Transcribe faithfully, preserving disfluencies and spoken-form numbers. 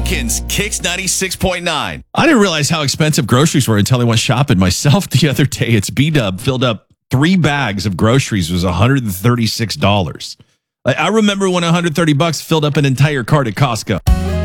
Lincoln's Kicks ninety-six point nine. I didn't realize how expensive groceries were until I went shopping myself the other day. It's B-Dub filled up three bags of groceries. It was one hundred thirty-six dollars. I remember when one hundred thirty bucks filled up an entire cart at Costco.